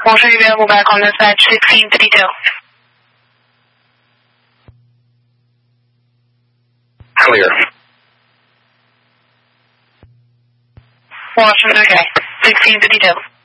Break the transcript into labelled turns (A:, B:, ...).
A: Bonjour, you will go back on dispatch 1632.
B: Clear.
A: Washington, okay. 1652.